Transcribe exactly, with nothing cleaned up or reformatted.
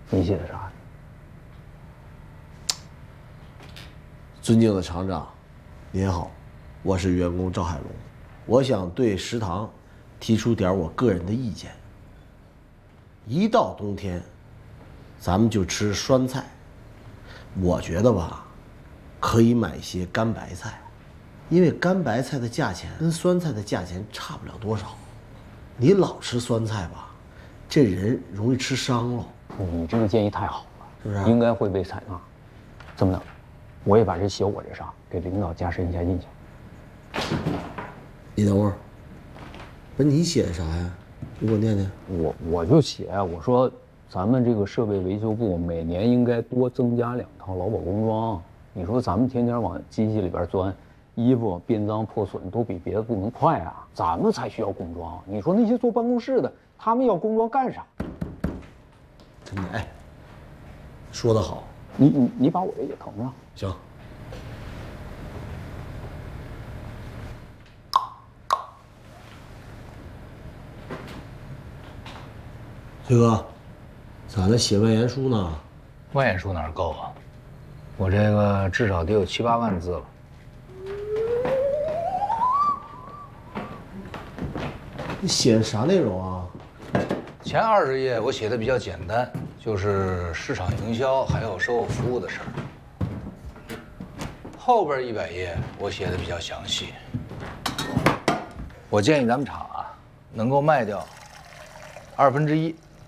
你写的啥？ 尊敬的厂长，您好，我是员工赵海龙，我想对食堂提出点我个人的意见。一到冬天，咱们就吃酸菜，我觉得吧，可以买一些干白菜，因为干白菜的价钱跟酸菜的价钱差不了多少。你老吃酸菜吧，这人容易吃伤了。 你这个建议太好了， 是不是？ 应该会被采纳。这么的，我也把这写我这上给领导加深一下印象。 你等会儿，不是你写的啥呀？你给我念念。 我我就写，我说咱们这个设备维修部每年应该多增加两套劳保工装。你说咱们天天往机器里边钻，衣服变脏破损都比别的部门快啊，咱们才需要工装。你说那些坐办公室的，他们要工装干啥？ 真的，哎，说得好。 你你你把我这也腾上。 行。崔哥，咱这写万言书呢？ 万言书哪儿够啊？我这个至少得有七八万字了。 你写的啥内容啊？ 前二十页我写的比较简单，就是市场营销还有售后服务的事儿。后边一百页我写的比较详细。我建议咱们厂啊，能够卖掉二分之一。